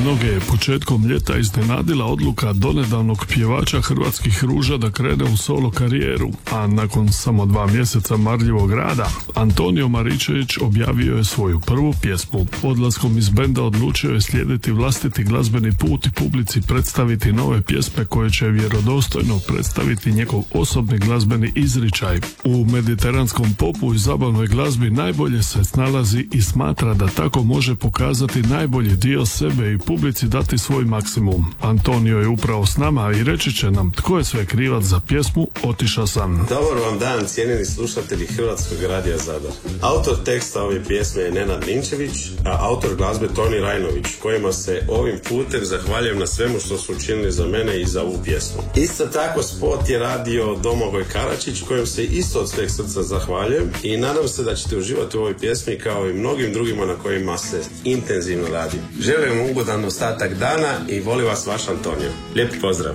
Mnoge je početkom ljeta iznenadila odluka donedavnog pjevača Hrvatskih ruža da krene u solo karijeru, a nakon samo 2 mjeseca marljivog rada, Antonio Maričević objavio je svoju prvu pjesmu. Odlaskom iz benda odlučio je slijediti vlastiti glazbeni put i publici predstaviti nove pjesme koje će vjerodostojno predstaviti njegov osobni glazbeni izričaj. U mediteranskom popu i zabavnoj glazbi najbolje se snalazi i smatra da tako može pokazati najbolji dio sebe i publici dati svoj maksimum. Antonio je upravo s nama i reći će nam tko je sve krivac za pjesmu Otiša sam. Dobar vam dan, cijenjeni slušatelji Hrvatskog radija Zadar. Autor teksta ove pjesme je Nenad Ninčević, a autor glazbe Toni Rajnović, kojima se ovim putem zahvaljujem na svemu što su učinili za mene i za ovu pjesmu. Isto tako spot je radio Domagoj Karačić, kojem se isto od sveg srca zahvaljujem i nadam se da ćete uživati u ovoj pjesmi kao i mnogim drugima na kojima se intenzivno radi. Želim vam ugodan ostatak dana i volim vas, vaš Antonio. Lijep pozdrav.